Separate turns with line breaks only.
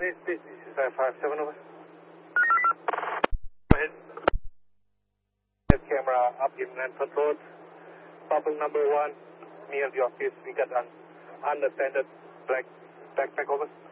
This is 57, over. Go ahead. Camera up in Lanford Road. Problem number 1, near the office. We got an unattended black backpack, over.